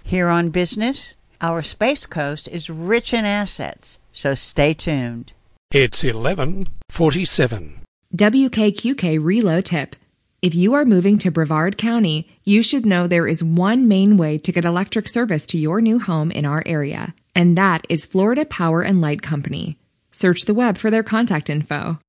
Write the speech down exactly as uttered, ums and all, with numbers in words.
Here on Business, our Space Coast is rich in assets, so stay tuned. It's eleven forty-seven. W K Q K Reload Tip. If you are moving to Brevard County, you should know there is one main way to get electric service to your new home in our area, and that is Florida Power and Light Company. Search the web for their contact info.